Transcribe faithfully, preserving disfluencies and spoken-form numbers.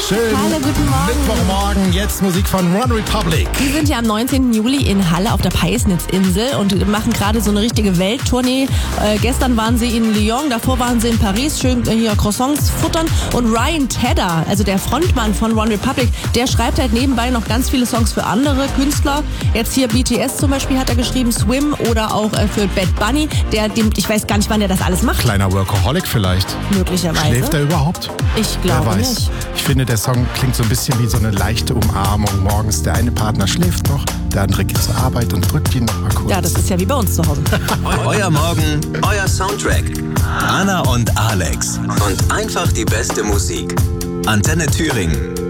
Schön. Hallo, guten Morgen. Mittwochmorgen, jetzt Musik von One Republic. Die sind ja am neunzehnten Juli in Halle auf der Peisnitzinsel und machen gerade so eine richtige Welttournee. Äh, gestern waren sie in Lyon, davor waren sie in Paris, schön hier Croissants futtern. Und Ryan Tedder, also der Frontmann von One Republic, der schreibt halt nebenbei noch ganz viele Songs für andere Künstler. Jetzt hier B T S zum Beispiel hat er geschrieben, Swim oder auch äh, für Bad Bunny. Der, dem, ich weiß gar nicht, wann der das alles macht. Kleiner Workaholic vielleicht. Möglicherweise. Schläft er überhaupt? Ich glaube Wer weiß. nicht. Ich finde, der Song klingt so ein bisschen wie so eine leichte Umarmung morgens. Der eine Partner schläft noch, der andere geht zur Arbeit und drückt ihn noch mal kurz. Ja, das ist ja wie bei uns zu Hause. Euer Morgen, euer Soundtrack. Anna und Alex. Und einfach die beste Musik. Antenne Thüringen.